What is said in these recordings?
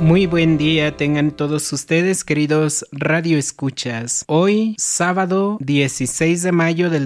Muy buen día tengan todos ustedes, queridos radioescuchas. Hoy, sábado 16 de mayo del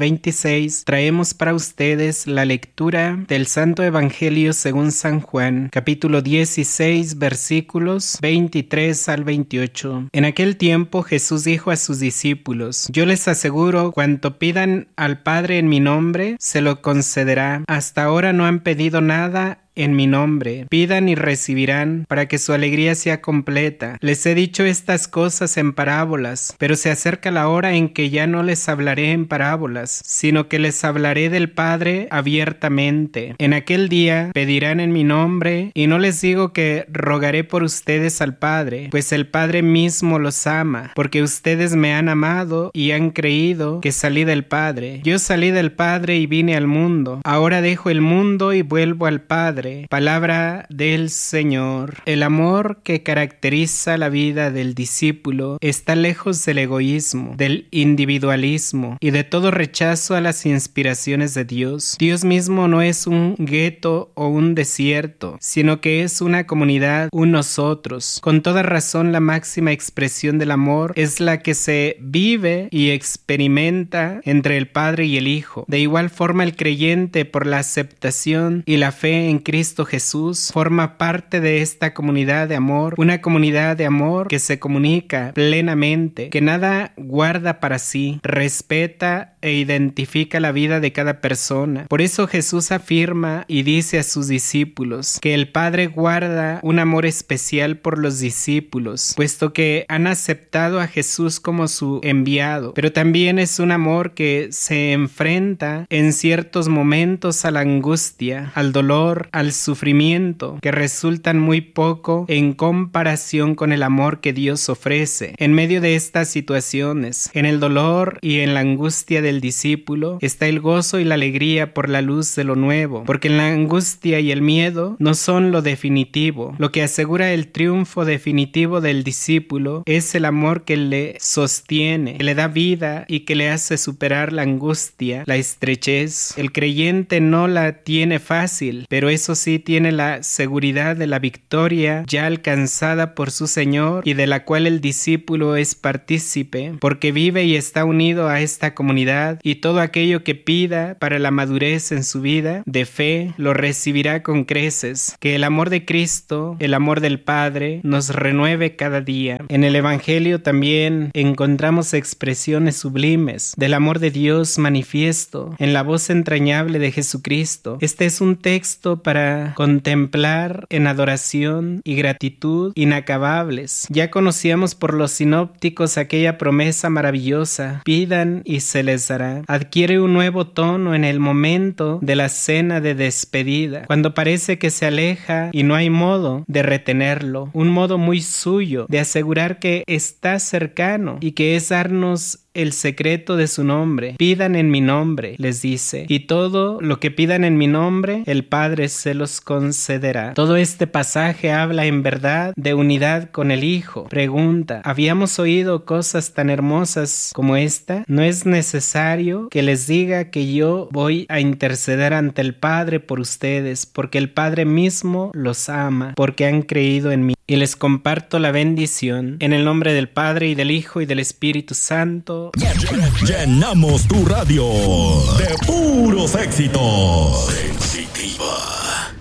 2026, traemos para ustedes la lectura del Santo Evangelio según San Juan, capítulo 16, versículos 23 al 28. En aquel tiempo Jesús dijo a sus discípulos: Yo les aseguro, cuanto pidan al Padre en mi nombre, se lo concederá. Hasta ahora no han pedido nada en mi nombre. Pidan y recibirán, para que su alegría sea completa. Les he dicho estas cosas en parábolas, pero se acerca la hora en que ya no les hablaré en parábolas, sino que les hablaré del Padre abiertamente. En aquel día pedirán en mi nombre, y no les digo que rogaré por ustedes al Padre, pues el Padre mismo los ama, porque ustedes me han amado y han creído que salí del Padre. Yo salí del Padre y vine al mundo. Ahora dejo el mundo y vuelvo al Padre. Palabra del Señor. El amor que caracteriza la vida del discípulo está lejos del egoísmo, del individualismo y de todo rechazo a las inspiraciones de Dios. Dios mismo no es un gueto o un desierto, sino que es una comunidad, un nosotros. Con toda razón, la máxima expresión del amor es la que se vive y experimenta entre el Padre y el Hijo. De igual forma, el creyente, por la aceptación y la fe en Cristo Jesús, forma parte de esta comunidad de amor, una comunidad de amor que se comunica plenamente, que nada guarda para sí, respeta e identifica la vida de cada persona. Por eso Jesús afirma y dice a sus discípulos que el Padre guarda un amor especial por los discípulos, puesto que han aceptado a Jesús como su enviado, pero también es un amor que se enfrenta en ciertos momentos a la angustia, al dolor, al sufrimiento, que resultan muy poco en comparación con el amor que Dios ofrece. En medio de estas situaciones, en el dolor y en la angustia del discípulo, está el gozo y la alegría por la luz de lo nuevo, porque en la angustia y el miedo no son lo definitivo. Lo que asegura el triunfo definitivo del discípulo es el amor que le sostiene, que le da vida y que le hace superar la angustia, la estrechez. El creyente no la tiene fácil, pero eso sí tiene la seguridad de la victoria ya alcanzada por su Señor y de la cual el discípulo es partícipe, porque vive y está unido a esta comunidad, y todo aquello que pida para la madurez en su vida de fe lo recibirá con creces. Que el amor de Cristo, el amor del Padre, nos renueve cada día. En el Evangelio también encontramos expresiones sublimes del amor de Dios manifiesto en la voz entrañable de Jesucristo. Este es un texto para contemplar en adoración y gratitud inacabables. Ya conocíamos por los sinópticos aquella promesa maravillosa: pidan y se les dará. Adquiere un nuevo tono en el momento de la cena de despedida, cuando parece que se aleja y no hay modo de retenerlo, un modo muy suyo de asegurar que está cercano y que es darnos el secreto de su nombre. Pidan en mi nombre, les dice, y todo lo que pidan en mi nombre, el Padre se los concederá. Todo este pasaje habla en verdad de unidad con el Hijo. Pregunta: ¿habíamos oído cosas tan hermosas como esta? No es necesario que les diga que yo voy a interceder ante el Padre por ustedes, porque el Padre mismo los ama, porque han creído en mí. Y les comparto la bendición en el nombre del Padre y del Hijo y del Espíritu Santo. Llenamos tu radio de puros éxitos.